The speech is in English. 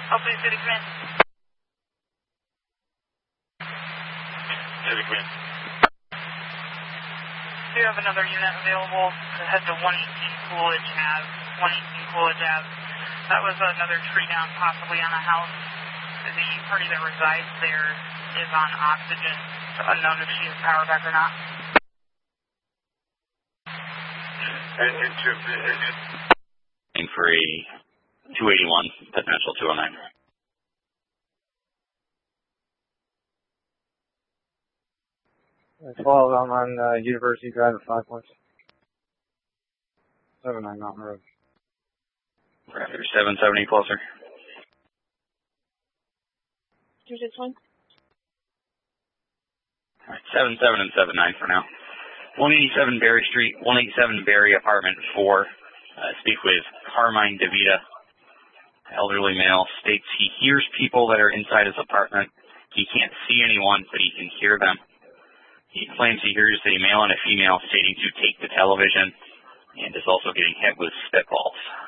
Hopefully City Command. City Command. Do you have another unit available to head to 118 Coolidge Ave? 118 Coolidge Ave. That was another tree down, possibly on a house. The party that resides there is on oxygen. It's unknown if she has power back or not. Aim for a 281, potential 209. 12, I'm on University Drive at 5 points. 79 Mountain Road. Raptor 770 closer. 261. Alright, 77 and 79 for now. 187 Berry Street, 187 Berry Apartment 4. Speak with Carmine DeVita, elderly male, states he hears people that are inside his apartment. He can't see anyone, but he can hear them. He claims he hears a male and a female stating to take the television, and is also getting hit with spitballs.